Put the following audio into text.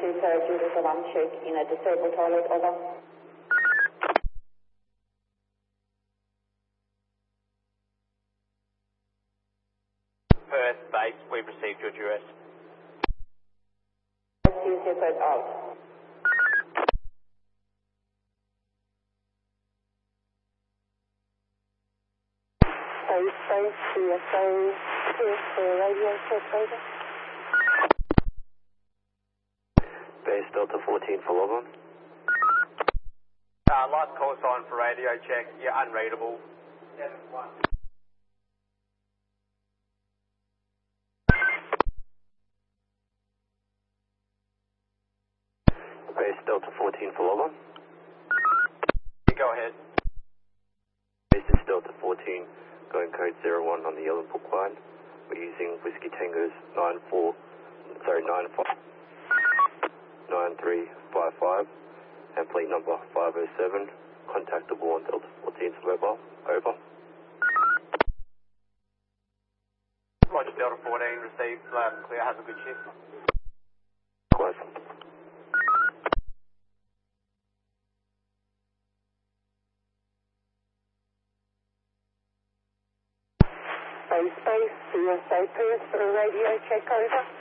due to alarm check in a disabled toilet, over. Perth base, we've received your duress. Separate out. Base, CSA, Perth for radio check, over. Base Delta 14 for log on. Last call sign for radio check, you're unreadable. 7-1. Base Delta 14 for log on. Go ahead. Base is Delta 14, going code 01 on the yellow book line. We're using Whiskey Tango's 9355 and plate number 507. Contactable on Delta 14's mobile. Over. Roger, Delta 14 received, clear, have a good shift. Close. Base, CSA, Perth for a radio check, over.